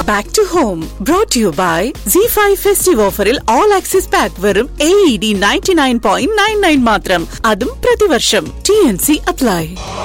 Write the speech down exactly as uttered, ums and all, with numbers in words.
Back to home brought to you by see five festive ഓഫറിൽ all access pack വെറും A E D ninety nine point nine nine മാത്രം, അതും പ്രതിവർഷം. T N C apply.